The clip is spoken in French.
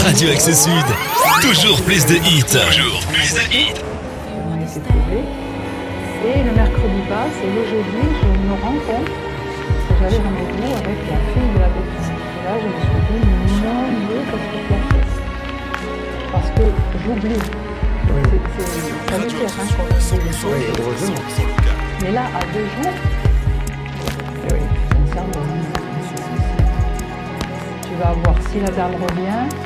Radio Axe Sud. Toujours plus de hits. Toujours plus de hits. On était trouvés. Et le mercredi passe et le jeudi, je me rends compte que j'avais rendez-vous avec la fille de la bêtise. Et là, je me suis dit, non, Dieu, qu'est-ce que tu as fait? Parce que j'oublie. Ça veut dire, hein, mais là, à 2 jours, sincèrement, tu vas voir si la dame revient.